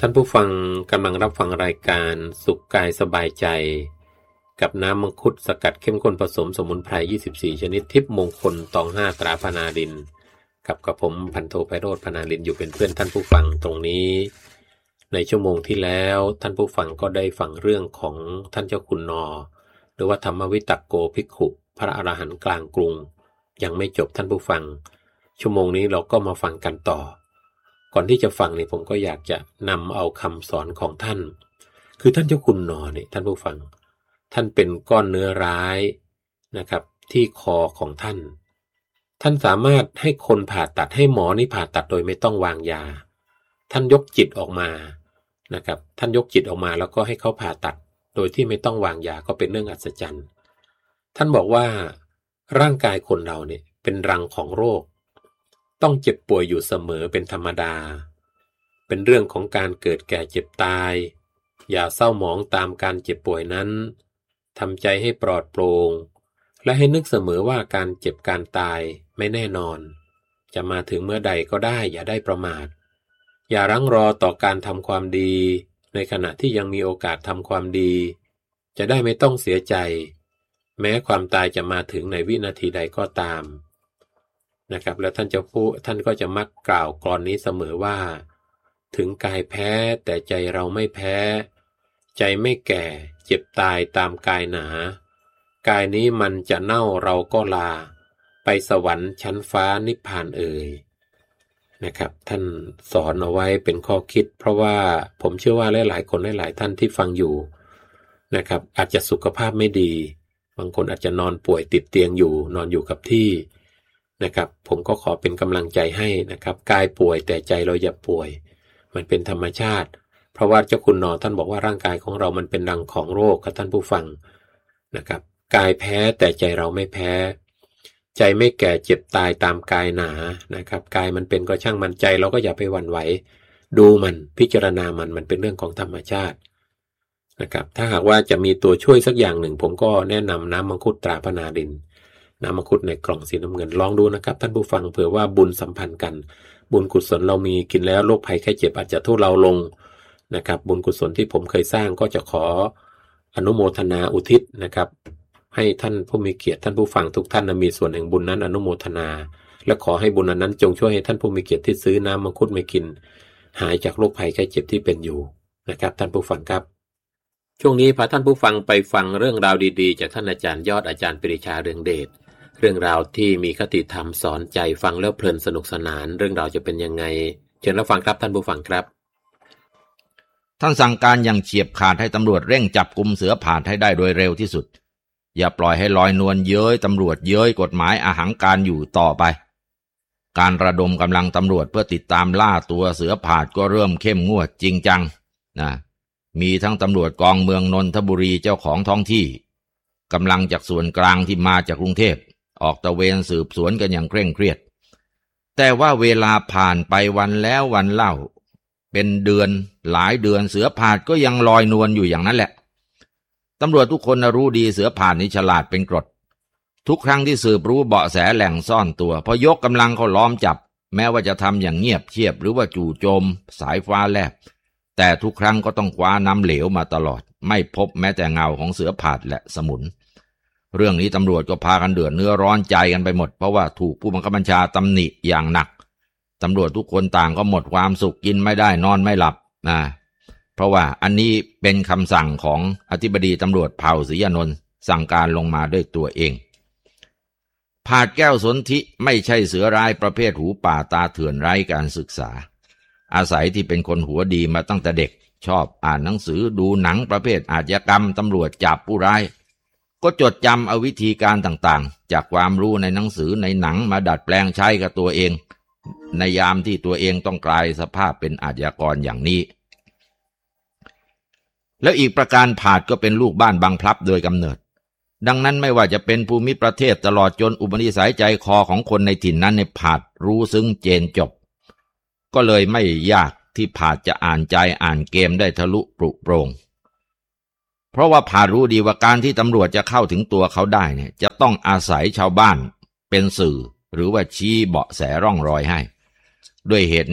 ท่านผู้ฟังกำลังรับฟังรายการสุขกายสบายใจกับน้ำมังคุดสกัดเข้มข้นผสมสมุนไพร24ชนิดทิพย์มงคลตอง5ตราพนารินกับผมพันโทไพโรจน์พนารินอยู่เป็นเพื่อนท่านผู้ฟังตรงนี้ในชั่วโมงที่แล้วท่านผู้ฟังก็ได้ฟังเรื่องของท่านเจ้าคุณนอหรือว่าธรรมวิตักโกภิกขุพระอรหันต์กลางกรุงยังไม่จบท่านผู้ฟังชั่วโมงนี้เราก็มาฟังกันต่อก่อนที่จะฟังนี่ผมก็อยากจะนำเอาคำสอนของท่านคือท่านเจ้าคุณนอนี่ท่านผู้ฟังท่านเป็นก้อนเนื้อร้ายนะครับที่คอของท่านสามารถให้คนผ่าตัดให้หมอนี่ผ่าตัดโดยไม่ต้องวางยาท่านยกจิตออกมานะครับท่านยกจิตออกมาแล้วก็ให้เขาผ่าตัดโดยที่ไม่ต้องวางยาก็เป็นเรื่องอัศจรรย์ท่านบอกว่าร่างกายคนเราเนี่ยเป็นรังของโรคต้องเจ็บป่วยอยู่เสมอเป็นธรรมดาเป็นเรื่องของการเกิดแก่เจ็บตายอย่าเศร้าหมองตามการเจ็บป่วยนั้นทำใจให้ปลอดโปร่งและให้นึกเสมอว่าการเจ็บการตายไม่แน่นอนจะมาถึงเมื่อใดก็ได้อย่าได้ประมาทอย่ารั้งรอต่อการทำความดีในขณะที่ยังมีโอกาสทำความดีจะได้ไม่ต้องเสียใจแม้ความตายจะมาถึงในวินาทีใดก็ตามนะครับแล้วท่านก็จะมักกล่าวกลอนนี้เสมอว่าถึงกายแพ้แต่ใจเราไม่แพ้ใจไม่แก่เจ็บตายตามกายหนากายนี้มันจะเน่าเราก็ลาไปสวรรค์ชั้นฟ้านิพพานเอ่ยนะครับท่านสอนเอาไว้เป็นข้อคิดเพราะว่าผมเชื่อว่าหลายๆคนหลายๆท่านที่ฟังอยู่นะครับอาจจะสุขภาพไม่ดีบางคนอาจจะนอนป่วยติดเตียงอยู่นอนอยู่กับที่นะครับผมก็ขอเป็นกำลังใจให้นะครับกายป่วยแต่ใจเราอย่าป่วยมันเป็นธรรมชาติเพราะว่าเจ้าคุณนอท่านบอกว่าร่างกายของเรามันเป็นรังของโรคครับท่านผู้ฟังนะครับกายแพ้แต่ใจเราไม่แพ้ใจไม่แก่เจ็บตายตามกายหนานะครับกายมันเป็นก็ช่างมันใจเราก็อย่าไปหวั่นไหวดูมันพิจารณามันเป็นเรื่องของธรรมชาตินะครับถ้าหากว่าจะมีตัวช่วยสักอย่างหนึ่งผมก็แนะนำน้ำมังคุดตราพนารินน้ำมังคุดในกล่องสีน้ำเงินลองดูนะครับท่านผู้ฟังเผื่อว่าบุญสัมพันธ์กันบุญกุศลเรามีกินแล้วโรคภัยไข้เจ็บอาจจะทุเลาลงนะครับบุญกุศลที่ผมเคยสร้างก็จะขออนุโมทนาอุทิศนะครับให้ท่านผู้มีเกียรติท่านผู้ฟังทุกท่านมีส่วนแห่งบุญนั้นอนุโมทนาและขอให้บุญนั้นจงช่วยให้ท่านผู้มีเกียรติที่ซื้อน้ำมังคุดมากินหายจากโรคภัยไข้เจ็บที่เป็นอยู่นะครับท่านผู้ฟังครับช่วงนี้พาท่านผู้ฟังไปฟังเรื่องราวดีๆจากท่านอาจารย์ยอดอาจารย์ปรีชาเรืองเดชเรื่องราวที่มีคติธรรมสอนใจฟังแล้วเพลินสนุกสนานเรื่องราวจะเป็นยังไงเชิญรับฟังครับท่านผู้ฟังครับท่านสั่งการอย่างเฉียบขาดให้ตำรวจเร่งจับกุมเสือผ่านให้ได้โดยเร็วที่สุดอย่าปล่อยให้ลอยนวลเย้ยตำรวจเย้ยกฎหมายอาหังการอยู่ต่อไปการระดมกำลังตำรวจเพื่อติดตามล่าตัวเสือผ่านก็เริ่มเข้มงวดจริงจังนะมีทั้งตำรวจกองเมืองนนทบุรีเจ้าของท้องที่กำลังจากส่วนกลางที่มาจากกรุงเทพออกตระเวนสืบสวนกันอย่างเคร่งเครียดแต่ว่าเวลาผ่านไปวันแล้ววันเล่าเป็นเดือนหลายเดือนเสือผ่านก็ยังลอยนวลอยู่อย่างนั้นแหละตำรวจทุกคนรู้ดีเสือผ่านนี่ฉลาดเป็นกรดทุกครั้งที่สืบรู้เบาะแสแหล่งซ่อนตัวพอยกกำลังเขาล้อมจับแม้ว่าจะทำอย่างเงียบเชียบหรือว่าจู่โจมสายฟ้าแลบแต่ทุกครั้งก็ต้องคว้าน้ำเหลวมาตลอดไม่พบแม้แต่เงาของเสือผ่านและสมุนเรื่องนี้ตำรวจก็พากันเดือดเนื้อร้อนใจกันไปหมดเพราะว่าถูกผู้บังคับบัญชาตำหนิอย่างหนักตำรวจทุกคนต่างก็หมดความสุขกินไม่ได้นอนไม่หลับเพราะว่าอันนี้เป็นคำสั่งของอธิบดีตำรวจเผ่าศรีอานนท์สั่งการลงมาด้วยตัวเองผาดแก้วสนธิไม่ใช่เสือร้ายประเภทหูป่าตาเถื่อนไร้การศึกษาอาศัยที่เป็นคนหัวดีมาตั้งแต่เด็กชอบอ่านหนังสือดูหนังประเภทอาชญากรรมตำรวจจับผู้ร้ายก็จดจำเอาวิธีการต่างๆจากความรู้ในหนังสือในหนังมาดัดแปลงใช้กับตัวเองในยามที่ตัวเองต้องกลายสภาพเป็นอาชญากรอย่างนี้แล้วอีกประการผาดก็เป็นลูกบ้านบางพลับโดยกำเนิดดังนั้นไม่ว่าจะเป็นภูมิประเทศตลอดจนอุปนิสัยใจคอของคนในถิ่นนั้นในผาดรู้ซึ้งเจนจบก็เลยไม่ยากที่ผาดจะอ่านใจอ่านเกมได้ทะลุปรุโปร่งเพราะว่าผาดรู้ดีว่าการที่ตำรวจจะเข้าถึงตัวเขาได้เนี่ยจะต้องอาศัยชาวบ้านเป็นสื่อหรือว่าชี้เบาะแสร่องรอยให้ด้วยเหตุนี้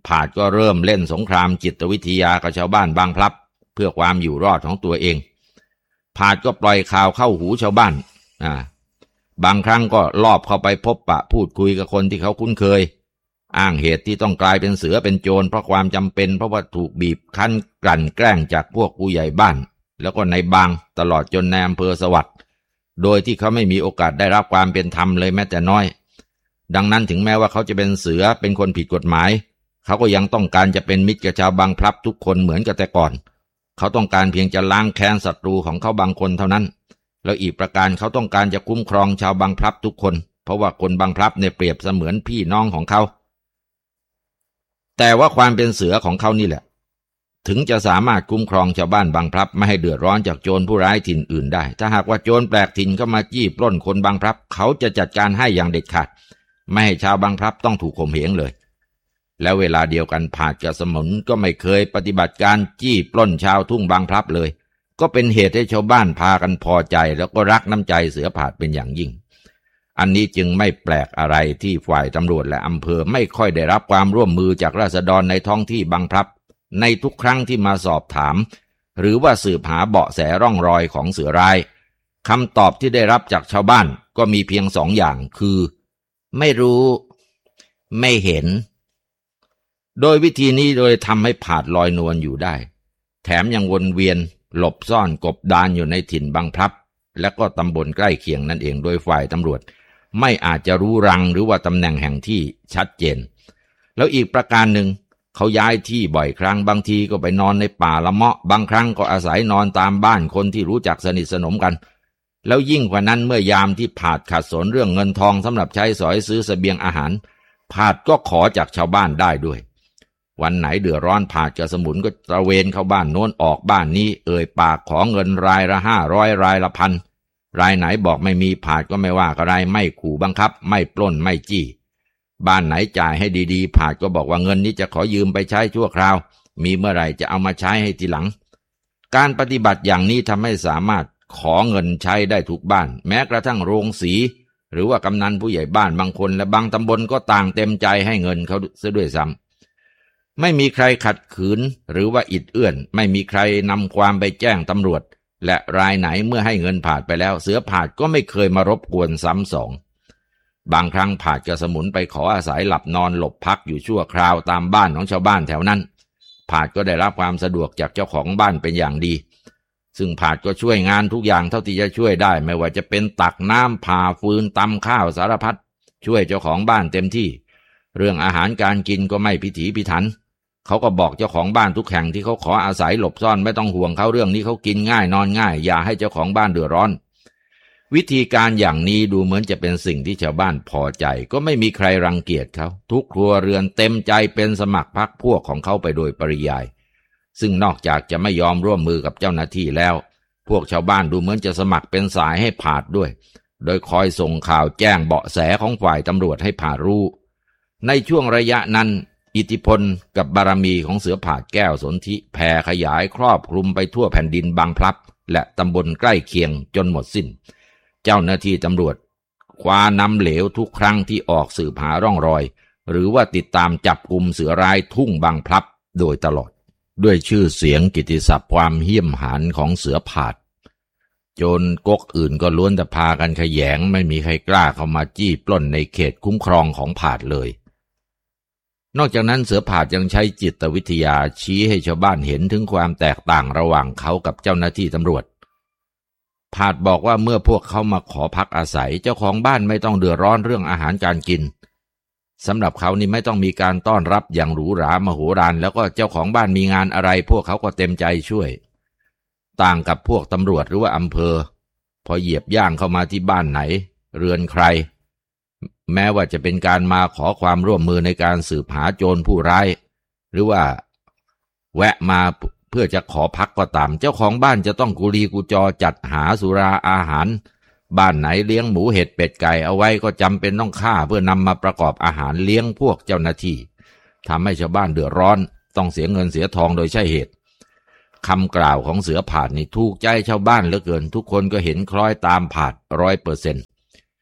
ผาดก็เริ่มเล่นสงครามจิตวิทยากับชาวบ้านบางพลับเพื่อความอยู่รอดของตัวเองผาดก็ปล่อยข่าวเข้าหูชาวบ้านบางครั้งก็ลอบเข้าไปพบปะพูดคุยกับคนที่เขาคุ้นเคยอ้างเหตุที่ต้องกลายเป็นเสือเป็นโจรเพราะความจำเป็นเพราะว่าถูกบีบคั้นกลั่นแกล้งจากพวกผู้ใหญ่บ้านแล้วก็ในบางตลอดจนในอำเภอสวัสดิ์โดยที่เขาไม่มีโอกาสได้รับความเป็นธรรมเลยแม้แต่น้อยดังนั้นถึงแม้ว่าเขาจะเป็นเสือเป็นคนผิดกฎหมายเขาก็ยังต้องการจะเป็นมิตรกับชาวบางพลับทุกคนเหมือนกับแต่ก่อนเขาต้องการเพียงจะล้างแค้นศัตรูของเขาบางคนเท่านั้นแล้วอีกประการเขาต้องการจะคุ้มครองชาวบางพลับทุกคนเพราะว่าคนบางพลับเนี่ยเปรียบเสมือนพี่น้องของเขาแต่ว่าความเป็นเสือของเขานี่แหละถึงจะสามารถคุ้มครองชาวบ้านบางพลับไม่ให้เดือดร้อนจากโจรผู้ร้ายถิ่นอื่นได้ถ้าหากว่าโจรแปลกถิ่นเข้ามาจี้ปล้นคนบางพลับเขาจะจัดการให้อย่างเด็ดขาดไม่ให้ชาวบางพลับต้องถูกข่มเหงเลยแล้วเวลาเดียวกันผาดกับสมุนก็ไม่เคยปฏิบัติการจี้ปล้นชาวทุ่งบางพลับเลยก็เป็นเหตุให้ชาวบ้านพากันพอใจแล้วก็รักน้ำใจเสือผาดเป็นอย่างยิ่งอันนี้จึงไม่แปลกอะไรที่ฝ่ายตำรวจและอำเภอไม่ค่อยได้รับความร่วมมือจากราษฎรในท้องที่บางพลับในทุกครั้งที่มาสอบถามหรือว่าสืบหาเบาะแสร่องรอยของเสือร้ายคำตอบที่ได้รับจากชาวบ้านก็มีเพียงสองอย่างคือไม่รู้ไม่เห็นโดยวิธีนี้โดยทำให้ผาดลอยนวลอยู่ได้แถมยังวนเวียนหลบซ่อนกบดานอยู่ในถิ่นบางพลับและก็ตำบลใกล้เคียงนั่นเองโดยฝ่ายตำรวจไม่อาจจะรู้รังหรือว่าตำแหน่งแห่งที่ชัดเจนแล้วอีกประการหนึ่งเขาย้ายที่บ่อยครั้งบางทีก็ไปนอนในป่าละเมาะบางครั้งก็อาศัยนอนตามบ้านคนที่รู้จักสนิทสนมกันแล้วยิ่งกว่านั้นเมื่อยามที่ผาดขัดสนเรื่องเงินทองสำหรับใช้สอยซื้อเสบียงอาหารผาดก็ขอจากชาวบ้านได้ด้วยวันไหนเดือดร้อนผาดกับสมุนก็ตระเวนเข้าบ้านโน้นออกบ้านนี้เอ่ยปากขอเงินรายละ500รายละ1,000รายไหนบอกไม่มีผาดก็ไม่ว่าอะไรไม่ขู่บังคับไม่ปล้นไม่จี้บ้านไหนจ่ายให้ดีๆผาดก็บอกว่าเงินนี้จะขอยืมไปใช้ชั่วคราวมีเมื่อไหร่จะเอามาใช้ให้ทีหลังการปฏิบัติอย่างนี้ทำให้สามารถขอเงินใช้ได้ทุกบ้านแม้กระทั่งโรงสีหรือว่ากำนันผู้ใหญ่บ้านบางคนและบางตำบลก็ต่างเต็มใจให้เงินเขาซะด้วยซ้ำไม่มีใครขัดขืนหรือว่าอิดเอื้อนไม่มีใครนำความไปแจ้งตำรวจและรายไหนเมื่อให้เงินผาดไปแล้วเสือผาดก็ไม่เคยมารบกวนซ้ำสองบางครั้งผาดกับสมุนไปขออาศัยหลับนอนหลบพักอยู่ชั่วคราวตามบ้านของชาวบ้านแถวนั้นผาดก็ได้รับความสะดวกจากเจ้าของบ้านเป็นอย่างดีซึ่งผาดก็ช่วยงานทุกอย่างเท่าที่จะช่วยได้ไม่ว่าจะเป็นตักน้ำผ่าฟืนตำข้าวสารพัดช่วยเจ้าของบ้านเต็มที่เรื่องอาหารการกินก็ไม่พิถีพิถันเขาก็บอกเจ้าของบ้านทุกแห่งที่เขาขออาศัยหลบซ่อนไม่ต้องห่วงเขาเรื่องนี้เขากินง่ายนอนง่ายอย่าให้เจ้าของบ้านเดือดร้อนวิธีการอย่างนี้ดูเหมือนจะเป็นสิ่งที่ชาวบ้านพอใจก็ไม่มีใครรังเกียจเขาทุกครัวเรือนเต็มใจเป็นสมัครพรรคพวกของเขาไปโดยปริยายซึ่งนอกจากจะไม่ยอมร่วมมือกับเจ้าหน้าที่แล้วพวกชาวบ้านดูเหมือนจะสมัครเป็นสายให้ผาดด้วยโดยคอยส่งข่าวแจ้งเบาะแสของฝ่ายตำรวจให้ผาดรู้ในช่วงระยะนั้นอิทธิพลกับบารมีของเสือผาดแก้วสนธิแผ่ขยายครอบคลุมไปทั่วแผ่นดินบางพลับและตำบลใกล้เคียงจนหมดสิ้นเจ้าหน้าที่ตำรวจคว้าน้ำเหลวทุกครั้งที่ออกสืบหาร่องรอยหรือว่าติดตามจับกุมเสือร้ายทุ่งบางพลับโดยตลอดด้วยชื่อเสียงกิตติศัพท์ความเหี้ยมหาญของเสือผาดโจรก๊กอื่นก็ล้วนแต่พากันขยงไม่มีใครกล้าเข้ามาจี้ปล้นในเขตคุ้มครองของผาดเลยนอกจากนั้นเสือผาดยังใช้จิตวิทยาชี้ให้ชาวบ้านเห็นถึงความแตกต่างระหว่างเขากับเจ้าหน้าที่ตำรวจผาดบอกว่าเมื่อพวกเขามาขอพักอาศัยเจ้าของบ้านไม่ต้องเดือดร้อนเรื่องอาหารการกินสำหรับเขานี่ไม่ต้องมีการต้อนรับอย่างหรูหรามโหฬารแล้วก็เจ้าของบ้านมีงานอะไรพวกเขาก็เต็มใจช่วยต่างกับพวกตำรวจหรือว่าอำเภอพอเหยียบย่างเข้ามาที่บ้านไหนเรือนใครแม้ว่าจะเป็นการมาขอความร่วมมือในการสืบหาโจรผู้ร้ายหรือว่าแวะมาเพื่อจะขอพักก็ตามเจ้าของบ้านจะต้องกุลีกุจอจัดหาสุราอาหารบ้านไหนเลี้ยงหมูเห็ดเป็ดไก่เอาไว้ก็จำเป็นต้องฆ่าเพื่อนำมาประกอบอาหารเลี้ยงพวกเจ้าหน้าที่ทำให้ชาวบ้านเดือดร้อนต้องเสียเงินเสียทองโดยใช่เหตุคำกล่าวของเสือผาดนี่ถูกใจชาวบ้านเหลือเกินทุกคนก็เห็นคล้อยตามผาด100%เ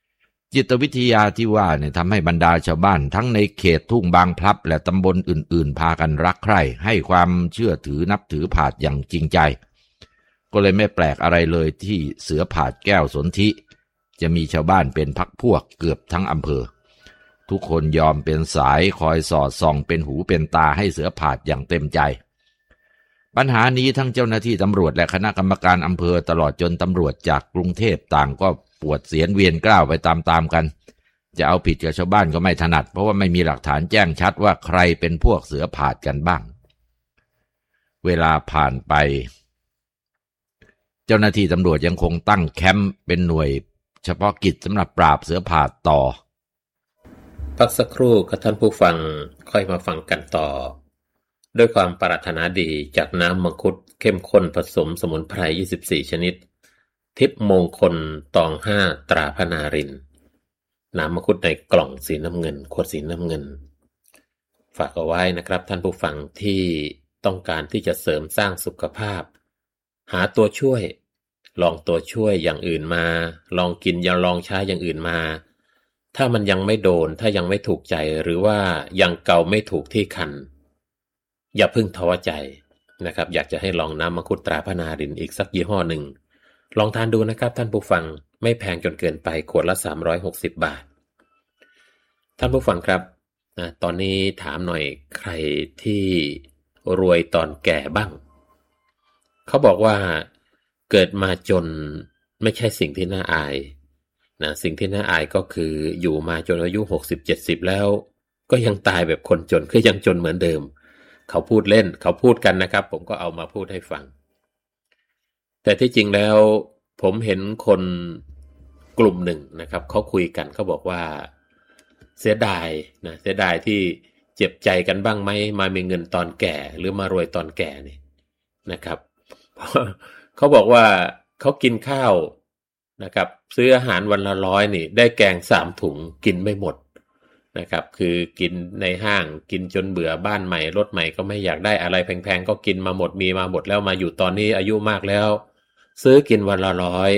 จิตวิทยาที่ว่าเนี่ยทำให้บรรดาชาวบ้านทั้งในเขตทุ่งบางพลับและตำบลอื่นๆพากันรักใคร่ให้ความเชื่อถือนับถือผาดอย่างจริงใจก็เลยไม่แปลกอะไรเลยที่เสือผาดแก้วสนธิจะมีชาวบ้านเป็นพรรคพวกเกือบทั้งอำเภอทุกคนยอมเป็นสายคอยสอดส่องเป็นหูเป็นตาให้เสือผาดอย่างเต็มใจปัญหานี้ทั้งเจ้าหน้าที่ตำรวจและคณะกรรมการอำเภอตลอดจนตำรวจจากกรุงเทพต่างก็ปวดเสียนเวียนกล้าวไปตามๆกันจะเอาผิดกับชาวบ้านก็ไม่ถนัดเพราะว่าไม่มีหลักฐานแจ้งชัดว่าใครเป็นพวกเสือผาดกันบ้างเวลาผ่านไปเจ้าหน้าที่ตำรวจยังคงตั้งแคมป์เป็นหน่วยเฉพาะกิจสำหรับปราบเสือผาดต่อพักสักครู่กับท่านผู้ฟังค่อยมาฟังกันต่อด้วยความปรารถนาดีจากน้ำมังคุดเข้มข้นผสมสมุนไพร24ชนิดทิพย์มงคลตอง5ตราพนารินน้ำมังคุดในกล่องสีน้ำเงินขวดสีน้ำเงินฝากเอาไว้นะครับท่านผู้ฟังที่ต้องการที่จะเสริมสร้างสุขภาพหาตัวช่วยลองตัวช่วยอย่างอื่นมาลองกินลองใช้อย่างอื่นมาถ้ามันยังไม่โดนถ้ายังไม่ถูกใจหรือว่ายังเกาไม่ถูกที่คันอย่าเพิ่งท้อใจนะครับอยากจะให้ลองน้ำมังคุดตราพนารินอีกสักยี่ห้อหนึ่งลองทานดูนะครับท่านผู้ฟังไม่แพงจนเกินไปขวดละ360 บาทท่านผู้ฟังครับตอนนี้ถามหน่อยใครที่รวยตอนแก่บ้างเขาบอกว่าเกิดมาจนไม่ใช่สิ่งที่น่าอายนะสิ่งที่น่าอายก็คืออยู่มาจนอายุ60-70แล้วก็ยังตายแบบคนจนคือยังจนเหมือนเดิมเขาพูดเล่นเขาพูดกันนะครับผมก็เอามาพูดให้ฟังแต่ที่จริงแล้วผมเห็นคนกลุ่มหนึ่งนะครับเขาคุยกันเขาบอกว่าเสียดายนะเสียดายที่เจ็บใจกันบ้างไหมมามีเงินตอนแก่หรือมารวยตอนแก่นี่นะครับ เขาบอกว่าเขากินข้าวนะครับซื้ออาหารวันละ100นี่ได้แกง3 ถุงกินไม่หมดนะครับคือกินในห้างกินจนเบื่อบ้านใหม่รถใหม่ก็ไม่อยากได้อะไรแพงๆก็กินมาหมดมีมาหมดแล้วมาอยู่ตอนนี้อายุมากแล้วซื้อกินวันละ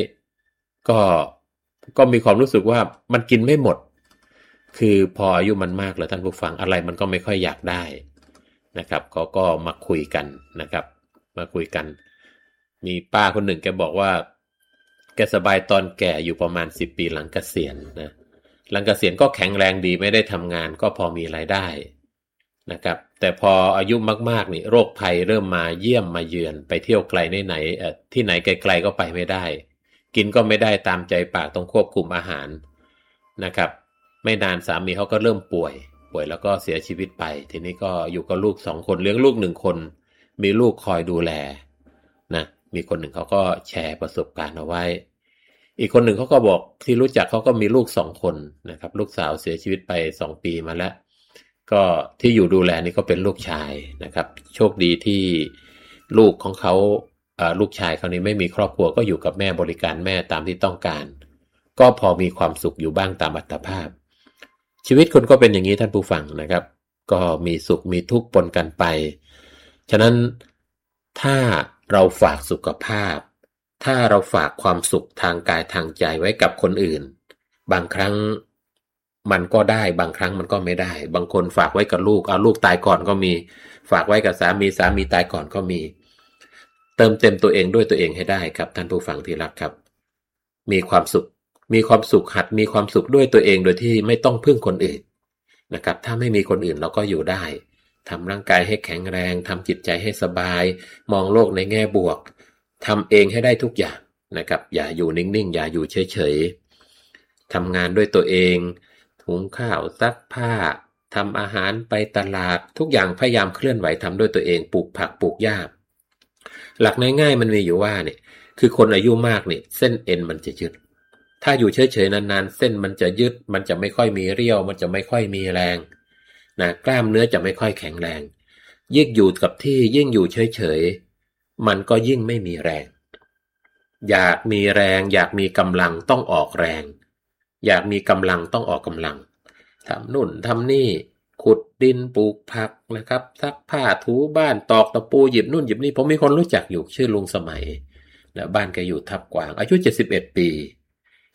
100ก็มีความรู้สึกว่ามันกินไม่หมดคือพออายุมันมากแล้วท่านผู้ฟังอะไรมันก็ไม่ค่อยอยากได้นะครับเขาก็มาคุยกันนะครับมาคุยกันมีป้าคนหนึ่งแกบอกว่าแกสบายตอนแก่อยู่ประมาณ10 ปีหลังเกษียณนะหลังเกษียณก็แข็งแรงดีไม่ได้ทำงานก็พอมีรายได้นะครับแต่พออายุมากๆนี่โรคภัยเริ่มมาเยี่ยมมาเยือนไปเที่ยวไกลไหนที่ไหนไกลๆก็ไปไม่ได้กินก็ไม่ได้ตามใจปากต้องควบคุมอาหารนะครับไม่นานสามีเขาก็เริ่มป่วยแล้วก็เสียชีวิตไปทีนี้ก็อยู่กับลูก2 คนเลี้ยงลูก1 คนมีลูกคอยดูแลนะมีคนหนึ่งเขาก็แชร์ประสบการณ์เอาไว้อีกคนหนึ่งเขาก็บอกที่รู้จักเขาก็มีลูก2 คนนะครับลูกสาวเสียชีวิตไป2 ปีมาแล้วก็ที่อยู่ดูแลนี่ก็เป็นลูกชายนะครับโชคดีที่ลูกของเขาลูกชายเขานี้ไม่มีครอบครัวก็อยู่กับแม่บริการแม่ตามที่ต้องการก็พอมีความสุขอยู่บ้างตามอัตภาพชีวิตคนก็เป็นอย่างนี้ท่านผู้ฟังนะครับก็มีสุขมีทุกข์ปนกันไปฉะนั้นถ้าเราฝากสุขภาพถ้าเราฝากความสุขทางกายทางใจไว้กับคนอื่นบางครั้งมันก็ได้บางครั้งมันก็ไม่ได้บางคนฝากไว้กับลูกเอาลูกตายก่อนก็มีฝากไว้กับสามีตายก่อนก็มีเติมเต็มตัวเองด้วยตัวเองให้ได้ครับท่านผู้ฟังที่รักครับมีความสุขหัดมีความสุขด้วยตัวเองโดยที่ไม่ต้องพึ่งคนอื่นนะครับถ้าไม่มีคนอื่นเราก็อยู่ได้ทำร่างกายให้แข็งแรงทำจิตใจให้สบายมองโลกในแง่บวกทำเองให้ได้ทุกอย่างนะครับอย่าอยู่นิ่งๆอย่าอยู่เฉยๆทำงานด้วยตัวเองหุงข้าวซักผ้าทำอาหารไปตลาดทุกอย่างพยายามเคลื่อนไหวทำด้วยตัวเองปลูกผักปลูกหญ้าหลักง่ายๆมันมีอยู่ว่าเนี่ยคือคนอายุมากเนี่ยเส้นเอ็นมันจะยืดถ้าอยู่เฉยๆนานๆเส้นมันจะยืดมันจะไม่ค่อยมีเรี่ยวมันจะไม่ค่อยมีแรงนะกล้ามเนื้อจะไม่ค่อยแข็งแรงยิ่งอยู่กับที่ยิ่งอยู่เฉยๆมันก็ยิ่งไม่มีแรงอยากมีแรงอยากมีกำลังต้องออกแรงอยากมีกำลังต้องออกกำลังทำนู่นทำนี่ขุดดินปลูกผักนะครับซักผ้าถูบ้านตอกตะปูหยิบนู่นหยิบนี่ผมมีคนรู้จักอยู่ชื่อลุงสมัยนะบ้านแกอยู่ทับกวางอายุ71 ปี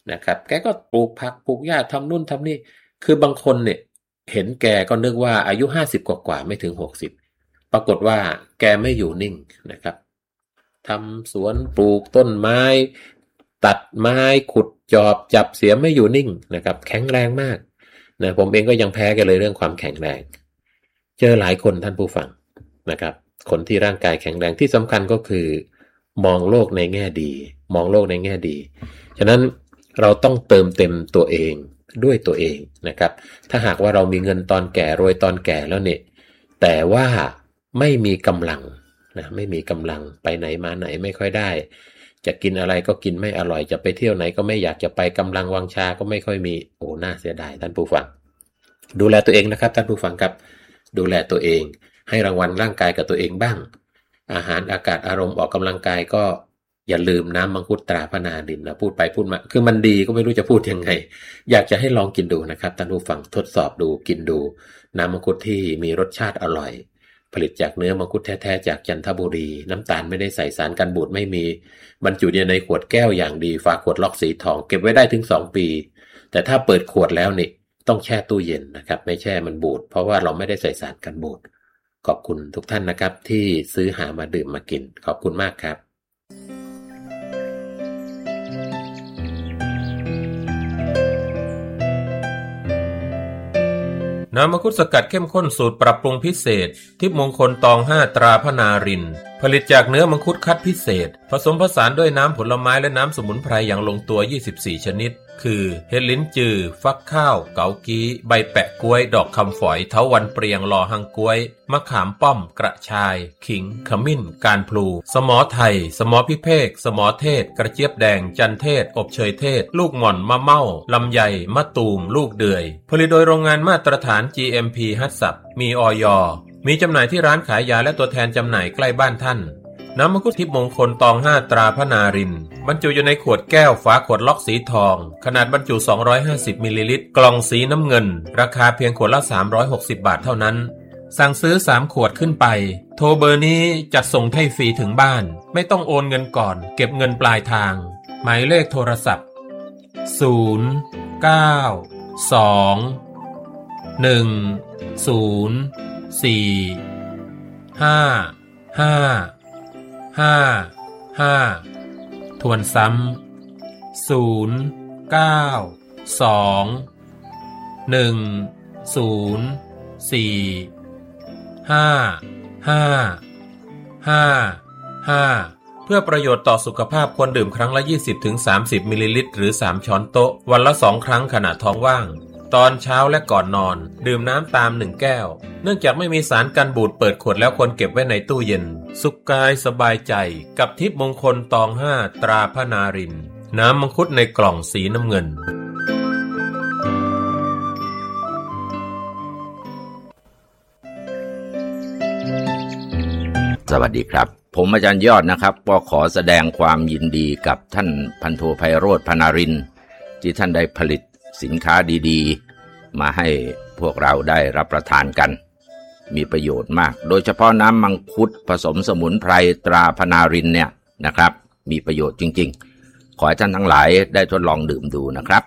นะครับแกก็ปลูกผักปลูกหญ้าทำนู่นทำนี่คือบางคนเนี่ยเห็นแกก็นึกว่าอายุ50กว่าไม่ถึง60ปรากฏว่าแกไม่อยู่นิ่งนะครับทำสวนปลูกต้นไม้ตัดไม้ขุดจอบจับเสียไม่อยู่นิ่งนะครับแข็งแรงมากนะผมเองก็ยังแพ้แกเลยเรื่องความแข็งแรงเจอหลายคนท่านผู้ฟังนะครับคนที่ร่างกายแข็งแรงที่สำคัญก็คือมองโลกในแง่ดีมองโลกในแง่ดีฉะนั้นเราต้องเติมเต็มตัวเองด้วยตัวเองนะครับถ้าหากว่าเรามีเงินตอนแก่รวยตอนแก่แล้วเนี่ยแต่ว่าไม่มีกำลังนะไม่มีกำลังไปไหนมาไหนไม่ค่อยได้จะกินอะไรก็กินไม่อร่อยจะไปเที่ยวไหนก็ไม่อยากจะไปกำลังวังชาก็ไม่ค่อยมีโอ้น่าเสียดายท่านผู้ฟังดูแลตัวเองนะครับท่านผู้ฟังครับดูแลตัวเองให้รางวัลร่างกายกับตัวเองบ้างอาหารอากาศอารมณ์ออกกำลังกายก็อย่าลืมน้ำมังคุดตราพนาดินนะพูดไปพูดมาคือมันดีก็ไม่รู้จะพูดยังไงอยากจะให้ลองกินดูนะครับท่านผู้ฟังทดสอบดูกินดูน้ำมังคุดที่มีรสชาติอร่อยผลิตจากเนื้อมังคุดแท้ๆจากจันทบุรีน้ำตาลไม่ได้ใส่สารกันบูดไม่มีบรรจุอยู่ในขวดแก้วอย่างดีฝาขวดล็อกสีทองเก็บไว้ได้ถึง2 ปีแต่ถ้าเปิดขวดแล้วนี่ต้องแช่ตู้เย็นนะครับไม่แช่มันบูดเพราะว่าเราไม่ได้ใส่สารกันบูดขอบคุณทุกท่านนะครับที่ซื้อหามาดื่มมากินขอบคุณมากครับน้ำมังคุดสกัดเข้มข้นสูตรปรับปรุงพิเศษทิพย์มงคลตอง5ตราพนารินผลิตจากเนื้อมังคุดคัดพิเศษผสมผสานด้วยน้ำผลไม้และน้ำสมุนไพรอย่างลงตัว24ชนิดคือเห็ดลิ้นจือฟักข้าวเกากี้ใบแปะกล้วยดอกคำฝอยเถาวัลย์เปรียงลอหังกล้วยมะขามป้อมกระชายขิงขมิ้นการพลูสมอไทยสมอพิเภกสมอเทศกระเจี๊ยบแดงจันเทศอบเชยเทศลูกหม่อนมะเม่าลำไยมะตูมลูกเดือยผลิตโดยโรงงานมาตรฐาน GMP ฮัตสับมีอย.มีจำหน่ายที่ร้านขายยาและตัวแทนจำหน่ายใกล้บ้านท่านน้ำมังคุดทิพย์มงคลตอง5ตราพนารินบรรจุอยู่ในขวดแก้วฝาขวดล็อกสีทองขนาดบรรจุ250มิลลิลิตรกล่องสีน้ำเงินราคาเพียงขวดละ360บาทเท่านั้นสั่งซื้อ3ขวดขึ้นไปโทรเบอร์นี้จัดส่งให้ฟรีถึงบ้านไม่ต้องโอนเงินก่อนเก็บเงินปลายทางหมายเลขโทรศัพท์092-104-5555ทวนซ้ำ092-104-5555เพื่อประโยชน์ต่อสุขภาพควรดื่มครั้งละ 20-30 มิลลิลิตรหรือ3ช้อนโต๊ะวันละ2ครั้งขณะท้องว่างตอนเช้าและก่อนนอนดื่มน้ำตาม1แก้วเนื่องจากไม่มีสารกันบูดเปิดขวดแล้วควรเก็บไว้ในตู้เย็นสุขกายสบายใจกับทิพย์มงคลตอง5ตราพนารินน้ำมังคุดในกล่องสีน้ำเงินสวัสดีครับผมอาจารย์ยอดนะครับก็ขอแสดงความยินดีกับท่านพันโทไพโรจน์พนารินที่ท่านได้ผลิตสินค้าดีๆมาให้พวกเราได้รับประทานกันมีประโยชน์มากโดยเฉพาะน้ำมังคุดผสมสมุนไพรตราพนารินเนี่ยนะครับมีประโยชน์จริงๆขอให้ท่านทั้งหลายได้ทดลองดื่มดูนะครับ